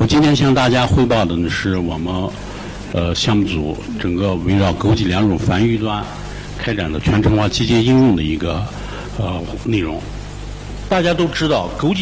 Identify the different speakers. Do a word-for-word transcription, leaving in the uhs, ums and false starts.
Speaker 1: 我今天向大家汇报的呢是我们呃项目组整个围绕枸杞良种繁育端开展的全程化基金应用的一个呃内容。大家都知道，枸杞